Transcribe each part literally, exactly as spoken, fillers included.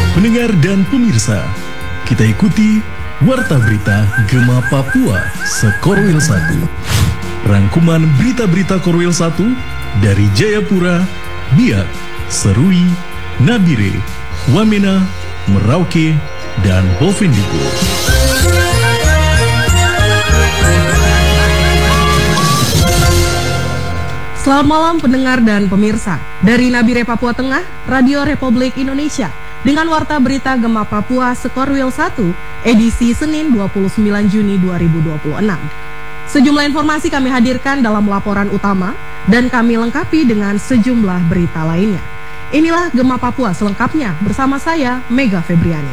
Pendengar dan pemirsa, kita ikuti Warta Berita Gema Papua Sekorwil satu. Rangkuman berita-berita Korwil satu dari Jayapura, Biak, Serui, Nabire, Wamena, Merauke, dan Bovendigul. Selamat malam pendengar dan pemirsa. Dari Nabire Papua Tengah, Radio Republik Indonesia, dengan Warta Berita Gema Papua Sekorwil satu, edisi Senin dua puluh sembilan Juni dua ribu dua puluh enam. Sejumlah informasi kami hadirkan dalam laporan utama dan kami lengkapi dengan sejumlah berita lainnya. Inilah Gema Papua selengkapnya bersama saya, Mega Febriani.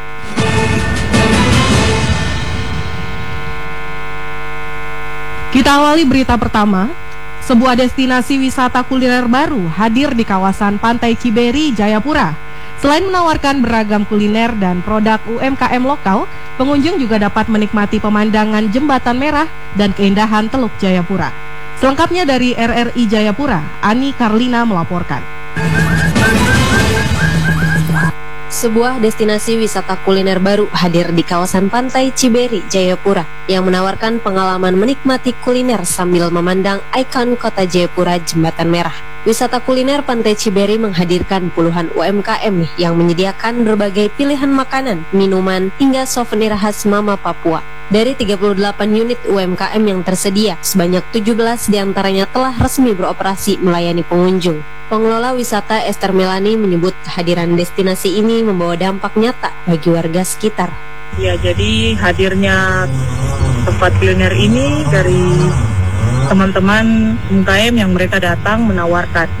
Kita awali berita pertama. Sebuah destinasi wisata kuliner baru hadir di kawasan Pantai Ciberi, Jayapura. Selain menawarkan beragam kuliner dan produk U M K M lokal, pengunjung juga dapat menikmati pemandangan Jembatan Merah dan keindahan Teluk Jayapura. Selengkapnya dari R R I Jayapura, Ani Karlina melaporkan. Sebuah destinasi wisata kuliner baru hadir di kawasan Pantai Ciberi, Jayapura, yang menawarkan pengalaman menikmati kuliner sambil memandang ikon kota Jayapura, Jembatan Merah. Wisata kuliner Pantai Ciberi menghadirkan puluhan U M K M yang menyediakan berbagai pilihan makanan, minuman, hingga souvenir khas Mama Papua. Dari tiga puluh delapan unit U M K M yang tersedia, sebanyak tujuh belas diantaranya telah resmi beroperasi melayani pengunjung. Pengelola wisata Esther Melani menyebut kehadiran destinasi ini membawa dampak nyata bagi warga sekitar. Ya, jadi hadirnya tempat kuliner ini dari teman-teman U M K M yang mereka datang menawarkan.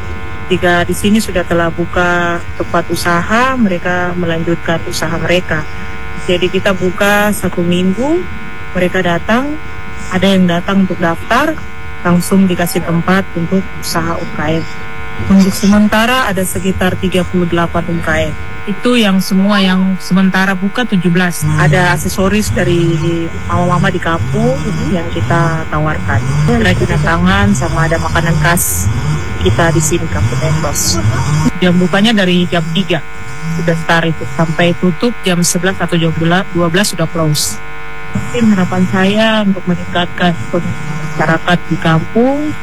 Jika di sini sudah telah buka tempat usaha, mereka melanjutkan usaha mereka. Jadi kita buka satu minggu, mereka datang, ada yang datang untuk daftar, langsung dikasih tempat untuk usaha U M K M. Untuk sementara ada sekitar tiga puluh delapan U M K M. Itu yang semua yang sementara buka tujuh belas. Ada aksesoris dari mama-mama di kampung yang kita tawarkan. Kerajinan tangan sama ada makanan khas kita di sini Kampung Embos. Jam bukanya dari jam tiga sudah start itu sampai tutup jam sebelas atau jam dua belas sudah close. Mungkin harapan saya untuk meningkatkan masyarakat di kampung,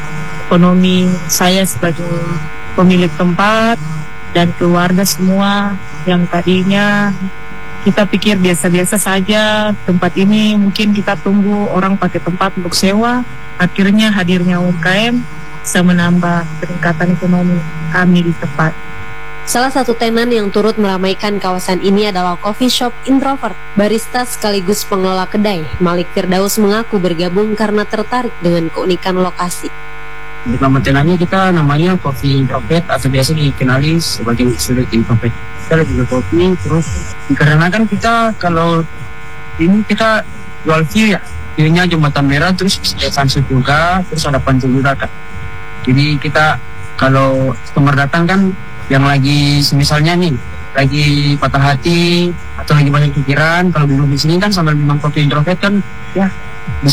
ekonomi saya sebagai pemilik tempat dan keluarga semua yang tadinya kita pikir biasa-biasa saja tempat ini, mungkin kita tunggu orang pakai tempat untuk sewa, akhirnya hadirnya U M K M bisa menambah peningkatan ekonomi kami di tempat. Salah satu tenan yang turut meramaikan kawasan ini adalah coffee shop Introvert. Barista sekaligus pengelola kedai, Malik Firdaus, mengaku bergabung karena tertarik dengan keunikan lokasi. Di nama tenannya kita namanya Coffee Introvert atau biasa dikenali sebagai Student Introvert. Kita lebih ke kopi, terus karena kan kita kalau ini kita jual view ya, view-nya Jembatan Merah, terus ada sunset juga, terus ada pantai juga kan. Jadi kita kalau customer datang kan yang lagi misalnya nih lagi patah hati atau lagi banyak pikiran, kalau duduk di sini kan sambil minum kopi Introvert kan ya